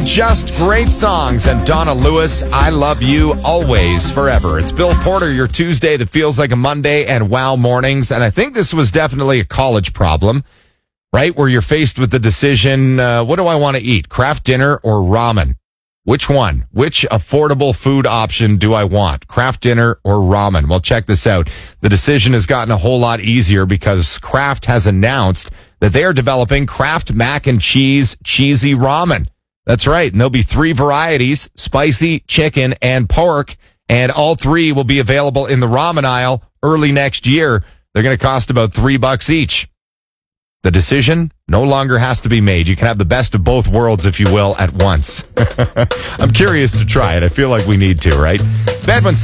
Just great songs. And Donna Lewis, I love you always, forever. It's Bill Porter, your Tuesday that feels like a Monday, and Wow Mornings. And I think this was definitely a college problem, right? Where you're faced with the decision, what do I want to eat? Kraft dinner or ramen? Which one? Which affordable food option do I want? Kraft dinner or ramen? Well, check this out. The decision has gotten a whole lot easier because Kraft has announced that they are developing Kraft mac and cheese cheesy ramen. That's right. And there'll be 3 varieties, spicy, chicken, and pork. And all 3 will be available in the ramen aisle early next year. They're going to cost about $3 each. The decision no longer has to be made. You can have the best of both worlds, if you will, at once. I'm curious to try it. I feel like we need to, right? Bedwin